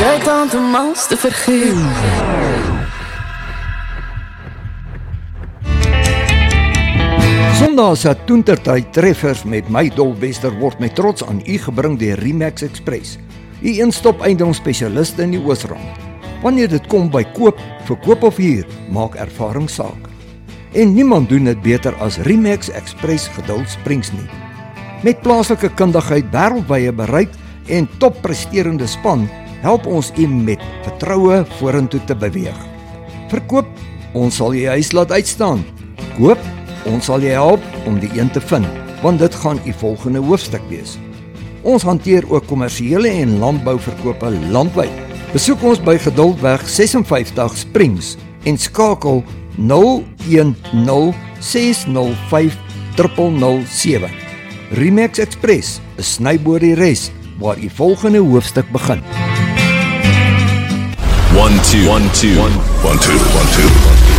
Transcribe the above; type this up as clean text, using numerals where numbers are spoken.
Jy kan te mals te vergeet. Sondag se toentertyd treffers met my Dolwester word met trots aan u gebring deur Remax Express, u eenstop eiendomsspesialiste in die Oosrand. Wanneer dit kom by koop, verkoop of huur, maak ervaring saak. En niemand doen dit beter as Remax Express Geduld Springs nie. Met plaaslike kundigheid, wêreldwye bereik en toppresterende span, help ons u met vertroue vorentoe te beweeg. Verkoop, ons sal jou huis laat uitstaan. Koop, ons sal jou help om die een te vind, want dit gaan u volgende hoofstuk wees. Ons hanteer ook kommersiële en landbouverkope landwyd. Besoek ons by Geduldweg 56 Springs en skakel 010 605 0007. Remax Express, 'n snyboor die res waar u volgende hoofstuk begin. 1 2 1 2 1 2 1 2